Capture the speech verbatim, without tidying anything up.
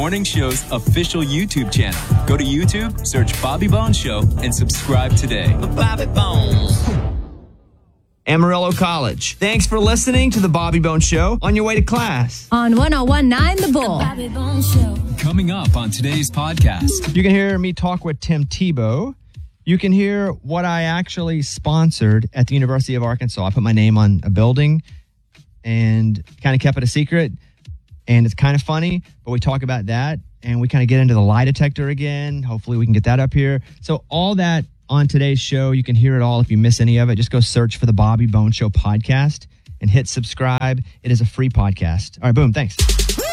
morning show's official YouTube channel. Go to YouTube, search Bobby Bones Show, and subscribe today. Bobby Bones. Amarillo College. Thanks for listening to the Bobby Bones Show on your way to class. On one oh one point nine The Bull. The Bobby Bones Show. Coming up on today's podcast. You can hear me talk with Tim Tebow. You can hear what I actually sponsored at the University of Arkansas. I put my name on a building and kind of kept it a secret. And it's kind of funny, but we talk about that. And we kind of get into the lie detector again. Hopefully we can get that up here. So all that on today's show, you can hear it all. If you miss any of it, just go search for the Bobby Bones Show podcast and hit subscribe. It is a free podcast. All right, boom. Thanks.